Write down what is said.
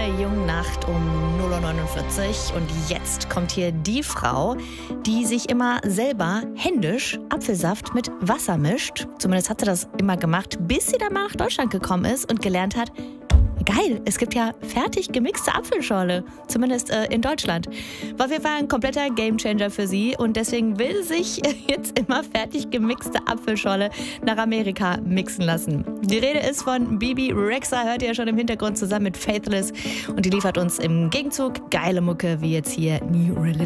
jungen Nacht um 0:49 Uhr. Und jetzt kommt hier die Frau, die sich immer selber händisch Apfelsaft mit Wasser mischt. Zumindest hat sie das immer gemacht, bis sie dann mal nach Deutschland gekommen ist und gelernt hat, geil, es gibt ja fertig gemixte Apfelschorle, zumindest in Deutschland. War auf jeden Fall ein kompletter Gamechanger für sie und deswegen will sie sich jetzt immer fertig gemixte Apfelschorle nach Amerika mixen lassen. Die Rede ist von Bebe Rexha, hört ihr ja schon im Hintergrund, zusammen mit Faithless, und die liefert uns im Gegenzug geile Mucke, wie jetzt hier New Religion.